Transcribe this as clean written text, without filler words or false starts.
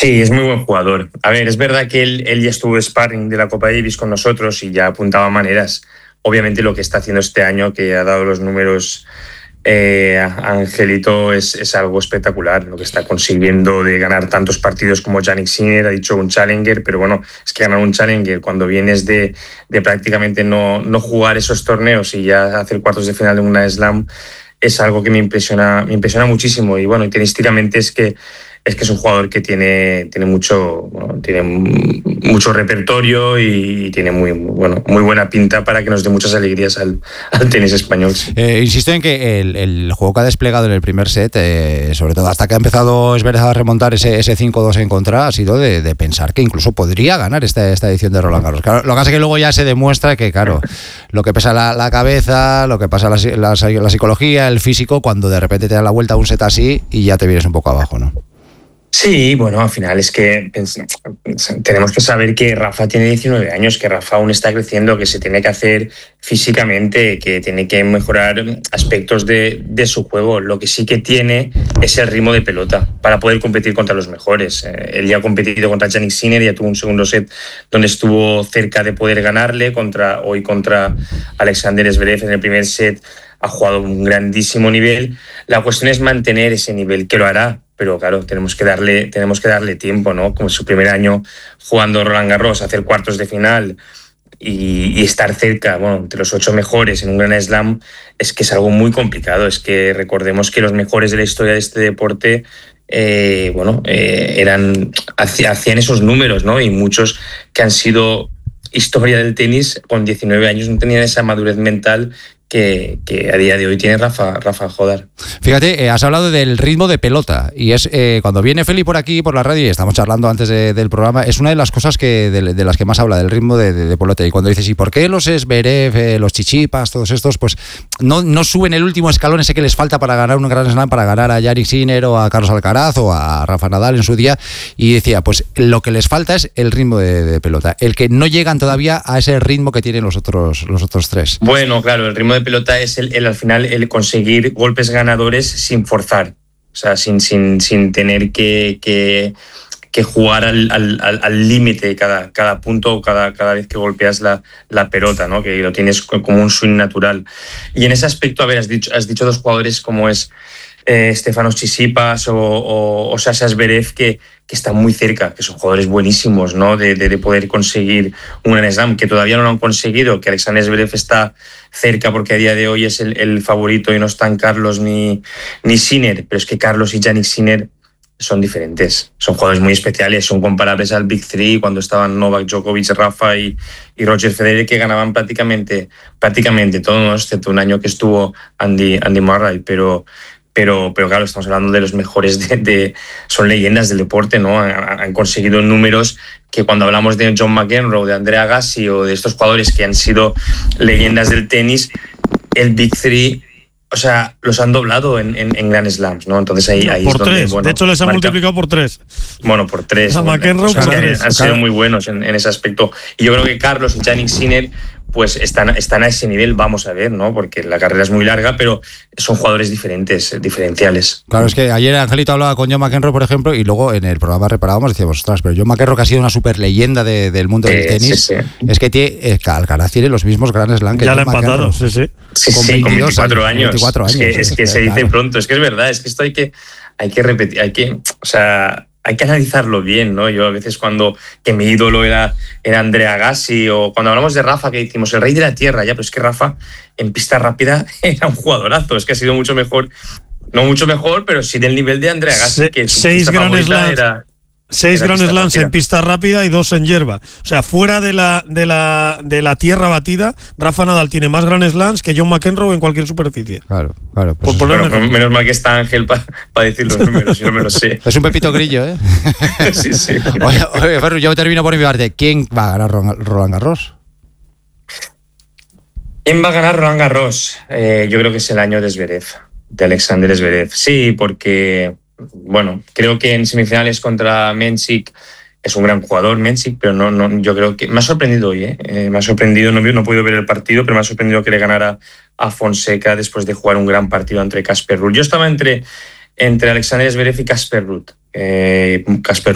Sí, es muy buen jugador. A ver, es verdad que él ya estuvo sparring de la Copa Davis con nosotros y ya apuntaba maneras. Obviamente lo que está haciendo este año, que ha dado los números Angelito, es algo espectacular. Lo que está consiguiendo de ganar tantos partidos como Jannik Sinner, ha dicho un Challenger, pero bueno, es que ganar un Challenger cuando vienes de prácticamente no jugar esos torneos y ya hacer cuartos de final de una Slam es algo que me impresiona muchísimo. Y bueno, y tenísticamente es que es un jugador que tiene mucho repertorio y tiene muy buena pinta para que nos dé muchas alegrías al tenis español. Insisto en que el juego que ha desplegado en el primer set, sobre todo hasta que ha empezado Zverev a remontar ese 5-2 en contra, ha sido de pensar que incluso podría ganar esta edición de Roland Garros. Claro, lo que pasa es que luego ya se demuestra que, claro, lo que pesa la cabeza, lo que pasa la psicología, el físico, cuando de repente te da la vuelta a un set así y ya te vienes un poco abajo, ¿no? Sí, bueno, al final es que tenemos que saber que Rafa tiene 19 años, que Rafa aún está creciendo, que se tiene que hacer físicamente, que tiene que mejorar aspectos de su juego. Lo que sí que tiene es el ritmo de pelota para poder competir contra los mejores. Él ya ha competido contra Jannik Sinner, ya tuvo un segundo set donde estuvo cerca de poder ganarle, contra Alexander Zverev en el primer set. Ha jugado un grandísimo nivel. La cuestión es mantener ese nivel, que lo hará, pero claro, tenemos que darle tiempo, ¿no? Como su primer año jugando Roland Garros, hacer cuartos de final y estar cerca, bueno, entre los 8 mejores en un Grand Slam, es que es algo muy complicado. Es que recordemos que los mejores de la historia de este deporte hacían esos números, ¿no? Y muchos que han sido historia del tenis con 19 años no tenían esa madurez mental que a día de hoy tiene Rafa Jodar. Fíjate, has hablado del ritmo de pelota y es cuando viene Feli por aquí, por la radio, y estamos charlando antes del programa, es una de las cosas de las que más habla, del ritmo de pelota. Y cuando dices, ¿y por qué los Zverev, los Tsitsipas, todos estos, pues no suben el último escalón ese que les falta para ganar un Grand Slam, para ganar a Jannik Sinner o a Carlos Alcaraz o a Rafa Nadal en su día? Y decía, pues lo que les falta es el ritmo de pelota, el que no llegan todavía a ese ritmo que tienen los otros tres. Bueno, claro, el ritmo de pelota es al final el conseguir golpes ganadores sin forzar, o sea, sin tener que jugar al límite cada punto o cada vez que golpeas la pelota, ¿no? Que lo tienes como un swing natural. Y en ese aspecto, a ver, has dicho dos jugadores como es Stefanos Tsitsipas o Sasha Zverev que están muy cerca, que son jugadores buenísimos, ¿no? De poder conseguir un Grand Slam, que todavía no lo han conseguido, que Alexander Zverev está cerca porque a día de hoy es el favorito y no están Carlos ni Sinner, pero es que Carlos y Jannik Sinner son diferentes, son jugadores muy especiales, son comparables al Big Three cuando estaban Novak Djokovic, Rafa y Roger Federer, que ganaban prácticamente todos, excepto un año que estuvo Andy Murray, pero claro, estamos hablando de los mejores, son leyendas del deporte, ¿no? Han conseguido números que cuando hablamos de John McEnroe, de Andre Agassi o de estos jugadores que han sido leyendas del tenis, el Big Three, o sea, los han doblado en Grand Slams, ¿no? Entonces ahí por es donde, 3, de hecho les han multiplicado por 3. Bueno, por 3. McEnroe por 3. Han sido muy buenos en ese aspecto. Y yo creo que Carlos y Jannik Sinner pues están a ese nivel, vamos a ver, ¿no? Porque la carrera es muy larga, pero son jugadores diferenciales. Claro, es que ayer Angelito hablaba con John McEnroe, por ejemplo, y luego en el programa reparábamos, decíamos, ostras, pero John McEnroe, que ha sido una super leyenda del mundo del tenis, sí. Es que Alcaraz tiene los mismos Grand Slam que ya John McEnroe. Sí. Con 24 años. Es que se dice pronto, es que es verdad, es que esto hay que repetir, hay que analizarlo bien, ¿no? Yo a veces que mi ídolo era Andre Agassi, o cuando hablamos de Rafa, que decimos el rey de la tierra, ya, pero es que Rafa en pista rápida era un jugadorazo, es que ha sido mucho mejor, no mucho mejor, pero sí del nivel de Andre Agassi, que su 6 Grand Slams. 6 Grand Slams en pista rápida y 2 en hierba. O sea, fuera de la tierra batida, Rafa Nadal tiene más Grand Slams que John McEnroe en cualquier superficie. Claro. Pues menos mal que está Ángel para decir los números, yo no me lo sé. Es un pepito grillo, ¿eh? Sí. Oye, Ferru, yo termino por mi parte. ¿Quién va a ganar Roland Garros? ¿Quién va a ganar Roland Garros? Yo creo que es el año de Zverev, de Alexander Zverev. Sí, porque bueno, creo que en semifinales contra Mensik es un gran jugador, Mensik, pero no, yo creo que me ha sorprendido hoy, me ha sorprendido, no he podido ver el partido, pero me ha sorprendido que le ganara a Fonseca después de jugar un gran partido entre Casper Ruud. Yo estaba entre Alexander Zverev y Casper Ruud. Casper